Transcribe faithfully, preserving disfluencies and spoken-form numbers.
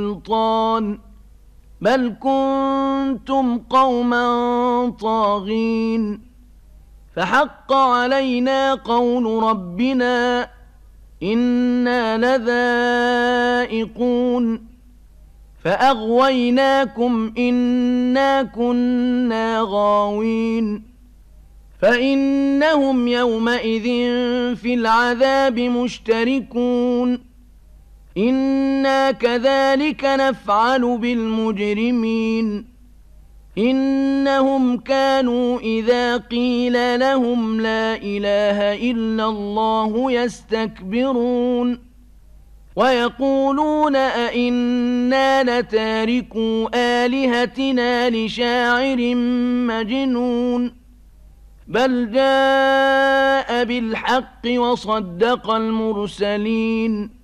سلطان بل كنتم قوما طاغين فحق علينا قول ربنا إنا لذائقون فأغويناكم إنا كنا غاوين فإنهم يومئذ في العذاب مشتركون إنا كذلك نفعل بالمجرمين إنهم كانوا إذا قيل لهم لا إله إلا الله يستكبرون ويقولون أئنا لتاركو آلهتنا لشاعر مجنون بل جاء بالحق وصدق المرسلين